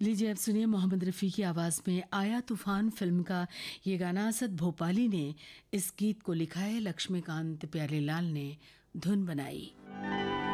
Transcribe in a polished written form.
लीजिए अब सुनिए मोहम्मद रफ़ी की आवाज़ में आया तूफ़ान फिल्म का ये गाना। असद भोपाली ने इस गीत को लिखा है, लक्ष्मीकांत प्यारेलाल ने धुन बनाई।